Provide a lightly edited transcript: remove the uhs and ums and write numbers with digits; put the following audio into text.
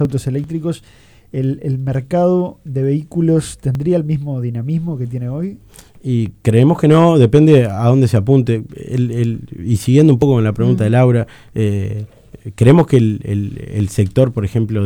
los autos eléctricos, ¿el mercado de vehículos tendría el mismo dinamismo que tiene hoy? Y creemos que no, depende a dónde se apunte. Y siguiendo un poco con la pregunta de Laura, creemos que el sector, por ejemplo,